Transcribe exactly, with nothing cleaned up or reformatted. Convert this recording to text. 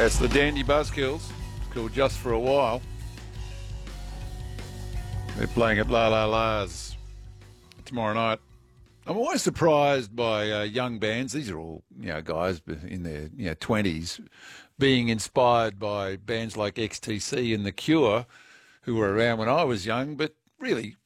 That's the Dandy Buzzkills. It's called Just for a While. They're playing at La La La's tomorrow night. I'm always surprised by uh, young bands. These are all, you know, guys in their, you know, twenties, being inspired by bands like X T C and The Cure, who were around when I was young, but really